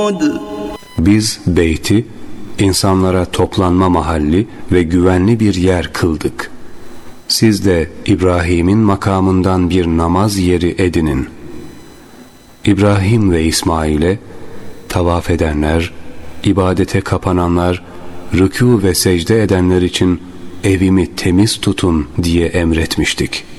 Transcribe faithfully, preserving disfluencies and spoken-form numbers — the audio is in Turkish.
Biz beyti insanlara toplanma mahalli ve güvenli bir yer kıldık. Siz de İbrahim'in makamından bir namaz yeri edinin. İbrahim ve İsmail'e tavaf edenler, ibadete kapananlar, rükû ve secde edenler için evimi temiz tutun diye emretmiştik.